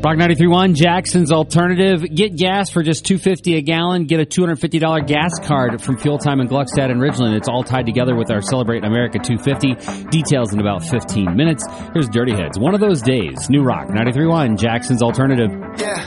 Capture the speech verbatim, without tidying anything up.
Rock ninety-three point one, Jackson's Alternative. Get gas for just two dollars and fifty cents a gallon. Get a two hundred fifty dollars gas card from Fuel Time in Gluckstadt and Ridgeland. It's all tied together with our Celebrate America two fifty. Details in about fifteen minutes. Here's Dirty Heads. One of those days. New Rock ninety-three point one, Jackson's Alternative. Yeah.